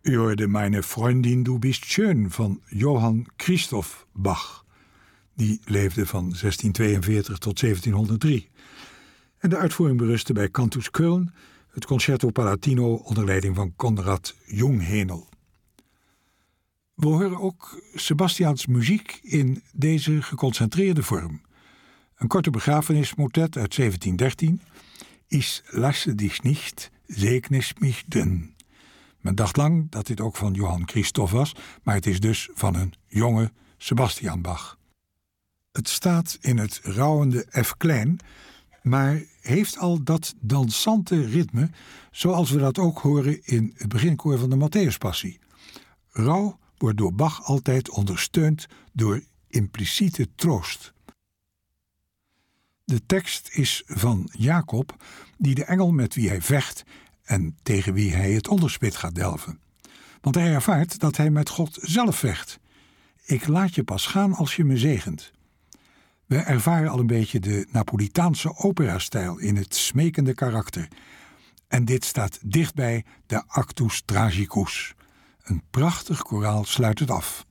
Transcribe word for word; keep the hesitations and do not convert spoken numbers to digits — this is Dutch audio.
U hoorde Meine Freundin, du bist schön van Johann Christoph Bach. Die leefde van zestientweeënveertig tot zeventienhonderddrie. En de uitvoering berustte bij Cantus Köln, het Concerto Palatino onder leiding van Konrad Junghänel. We horen ook Sebastians muziek in deze geconcentreerde vorm. Een korte begrafenismotet uit zeventiendertien. Ich lasse dich nicht, segnes mich denn. Men dacht lang dat dit ook van Johann Christoph was, maar het is dus van een jonge Sebastian Bach. Het staat in het rouwende F klein, maar heeft al dat dansante ritme, zoals we dat ook horen in het beginkoor van de Matthäuspassie. Rauw wordt door Bach altijd ondersteund door impliciete troost. De tekst is van Jacob, die de engel met wie hij vecht en tegen wie hij het onderspit gaat delven. Want hij ervaart dat hij met God zelf vecht. Ik laat je pas gaan als je me zegent. We ervaren al een beetje de Napolitaanse operastijl in het smekende karakter. En dit staat dichtbij de Actus Tragicus. Een prachtig koraal sluit het af.